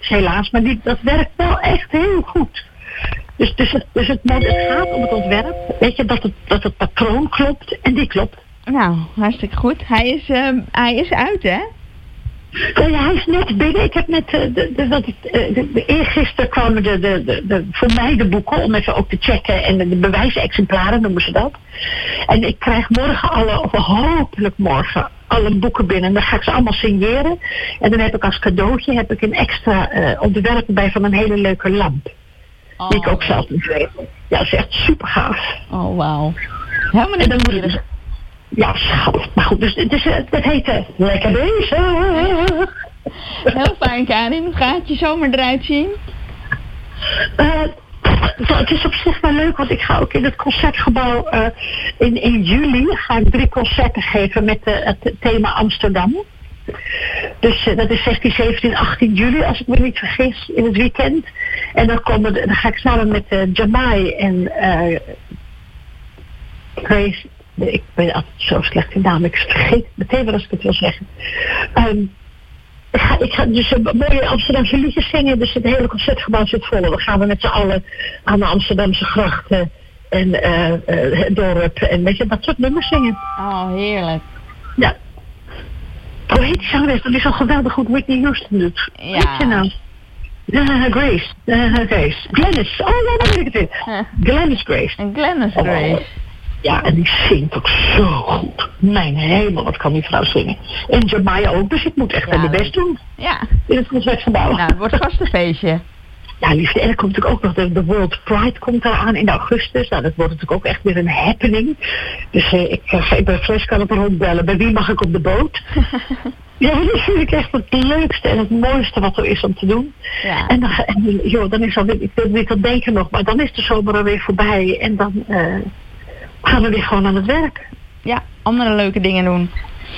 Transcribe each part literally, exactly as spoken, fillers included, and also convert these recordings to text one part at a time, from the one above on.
is helaas, maar die, dat werkt wel echt heel goed. Dus, dus, het, dus het, het gaat om het ontwerp, weet je, dat het, dat het patroon klopt en die klopt. Nou, hartstikke goed. Hij is, uh, hij is uit, hè? Ja, ja, hij is net binnen. Ik heb net, uh, de, de, de, de, de, de, eergisteren kwamen de, de, de, de, voor mij de boeken om even ook te checken en de, de bewijsexemplaren noemen ze dat. En ik krijg morgen alle, of hopelijk morgen, alle boeken binnen. En dan ga ik ze allemaal signeren. En dan heb ik als cadeautje heb ik een extra uh, ontwerp bij van een hele leuke lamp. Oh, die ik ook zelf moet weten. Ja, dat is echt super gaaf. Oh, wauw. Helemaal niet dus, ja, schat. Maar goed, dus, dus dat heet uh, Lekker Bezig. Heel fijn, Karin. Hoe gaat je zomer eruit zien? Uh, het is op zich wel leuk, want ik ga ook in het concertgebouw uh, in, in juli ga ik drie concerten geven met uh, het thema Amsterdam. Dus uh, dat is zestien, zeventien, achttien juli, als ik me niet vergis, in het weekend. En dan, komen de, dan ga ik samen met uh, Jamai en uh, Grace. Ik ben altijd zo slecht in naam, ik vergeet meteen wel als ik het wil zeggen. Um, ik, ga, ik ga dus een mooie Amsterdamse liedjes zingen, dus het hele concertgebouw zit vol. Dan gaan we met z'n allen aan de Amsterdamse grachten en uh, uh, het dorp en weet je, dat soort nummers zingen. Oh, heerlijk. Ja. Hoe heet die zangeres? Dat is al geweldig goed Whitney Houston doet. Ja. Hoe heet je nou? Uh, Grace. Uh, Grace. Glennis. Oh ja, dat weet ik het weer. Glennis Grace. En Glennis Grace. Oh. Ja, en die zingt ook zo goed. Mijn hemel, wat kan die vrouw zingen. En Jamaya ook, dus ik moet echt ja, mijn best doen. Ja. In het concertgebouw. Nou, het wordt vast een feestje. Ja, liefde. En er komt natuurlijk ook nog de, de World Pride komt eraan in augustus. Nou, dat wordt natuurlijk ook echt weer een happening. Dus uh, ik ga uh, bij Fles kan op rondbellen. Bij wie mag ik op de boot? Ja, dat vind ik echt het leukste en het mooiste wat er is om te doen. Ja. En dan, en, joh, dan is alweer, ik wil niet aan denken nog, maar dan is de zomer alweer voorbij. En dan uh, gaan we weer gewoon aan het werk. Ja, andere leuke dingen doen.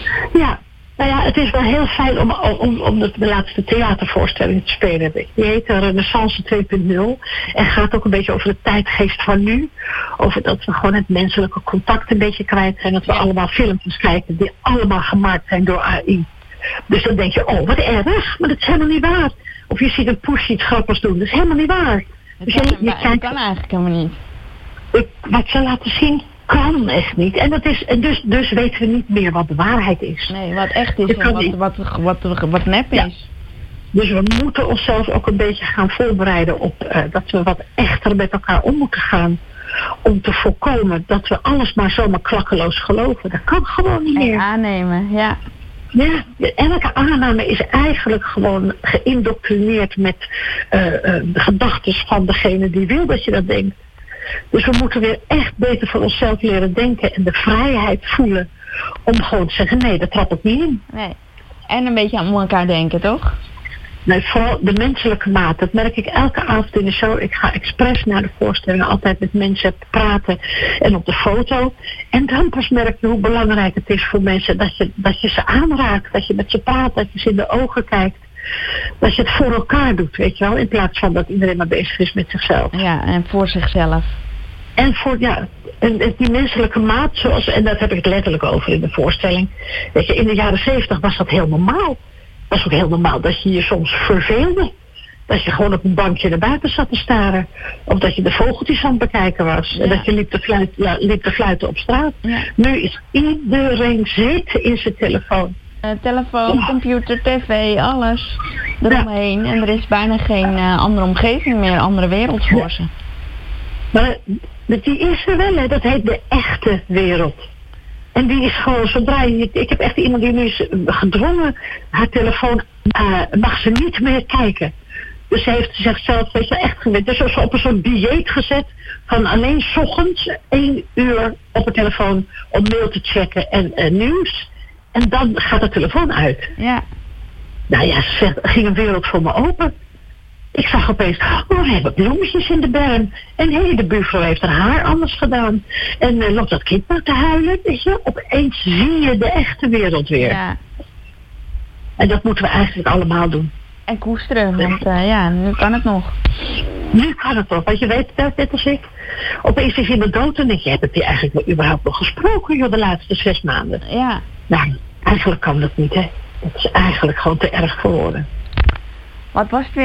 Ja. Nou ja, het is wel heel fijn om, om, om de, de laatste theatervoorstelling te spelen. Die heet Renaissance twee punt nul en gaat ook een beetje over de tijdgeest van nu. Over dat we gewoon het menselijke contact een beetje kwijt zijn. Dat we ja. allemaal filmpjes kijken die allemaal gemaakt zijn door A I. Dus dan denk je, oh wat erg, maar dat is helemaal niet waar. Of je ziet een poesje iets grappigs doen, dat is helemaal niet waar. Het dus kan, je, je kijkt, het kan eigenlijk helemaal niet. Ik, wat ze laten zien... kan echt niet. En dat is, dus, dus weten we niet meer wat de waarheid is. Nee, wat echt is en wat, wat, wat, wat, wat nep is. Ja. Dus we moeten onszelf ook een beetje gaan voorbereiden op uh, dat we wat echter met elkaar om moeten gaan. Om te voorkomen dat we alles maar zomaar klakkeloos geloven. Dat kan gewoon niet meer. En aannemen, ja. Ja, elke aanname is eigenlijk gewoon geïndoctrineerd met uh, uh, de gedachten van degene die wil dat je dat denkt. Dus we moeten weer echt beter voor onszelf leren denken en de vrijheid voelen om gewoon te zeggen, nee, dat trap ik niet in. Nee. En een beetje aan elkaar denken, toch? Nee, vooral de menselijke maat. Dat merk ik elke avond in de show. Ik ga expres naar de voorstellingen altijd met mensen praten en op de foto. En dan pas merk je hoe belangrijk het is voor mensen dat je, dat je ze aanraakt, dat je met ze praat, dat je ze in de ogen kijkt. Dat je het voor elkaar doet, weet je wel, in plaats van dat iedereen maar bezig is met zichzelf. Ja, en voor zichzelf. En voor, ja, en, en die menselijke maat, zoals, en daar heb ik het letterlijk over in de voorstelling. Weet je, in de jaren zeventig was dat heel normaal. Het was ook heel normaal dat je je soms verveelde. Dat je gewoon op een bankje naar buiten zat te staren. Of dat je de vogeltjes aan het bekijken was. Ja. En dat je liep te, fluit, ja, liep te fluiten op straat. Ja. Nu is iedereen zitten in zijn telefoon. Uh, telefoon, ja. Computer, tv, alles eromheen. Ja. En er is bijna geen uh, andere omgeving meer, andere wereld voor ze. Maar die is er wel, hè. Dat heet de echte wereld. En die is gewoon, zodra je... Ik heb echt iemand die nu is gedwongen, haar telefoon uh, mag ze niet meer kijken. Dus ze heeft zichzelf, weet je, echt gewend. Dus ze op een soort dieet gezet van alleen 's ochtends één uur op de telefoon om mail te checken en uh, nieuws. En dan gaat de telefoon uit. Ja. Nou ja, zeg, er ging een wereld voor me open. Ik zag opeens, oh, we hebben bloemetjes in de berm. En hé, hey, de buurvrouw heeft haar haar anders gedaan. En uh, loopt dat kind nou te huilen, weet je. Opeens zie je de echte wereld weer. Ja. En dat moeten we eigenlijk allemaal doen. En koesteren, want uh, ja, nu kan het nog. Nu kan het nog, want je weet het net als ik. Opeens is iemand dood en denk je, heb ik die eigenlijk wel überhaupt nog gesproken, joh, de laatste zes maanden? Ja. Nou, eigenlijk kan dat niet, hè. Dat is eigenlijk gewoon te erg voor woorden. Wat was het weer?